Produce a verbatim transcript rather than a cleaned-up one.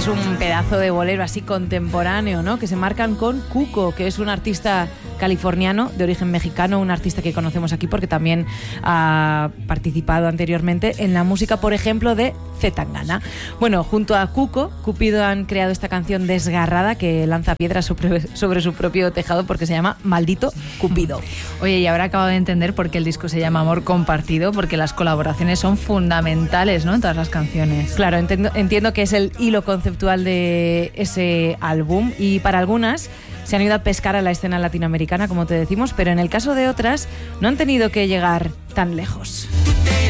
es un pedazo de bolero así contemporáneo, ¿no? Que se marcan con Cuco, que es un artista californiano de origen mexicano, un artista que conocemos aquí porque también ha participado anteriormente en la música, por ejemplo, de Zetangana. Bueno, junto a Cuco, Cupido han creado esta canción desgarrada que lanza piedras sobre, sobre su propio tejado porque se llama Maldito Cupido. Oye, y ahora acabo de entender por qué el disco se llama Amor Compartido, porque las colaboraciones son fundamentales, ¿no?, en todas las canciones. Claro, entiendo, entiendo que es el hilo conceptual de ese álbum y para algunas se han ido a pescar a la escena latinoamericana, como te decimos, pero en el caso de otras no han tenido que llegar tan lejos.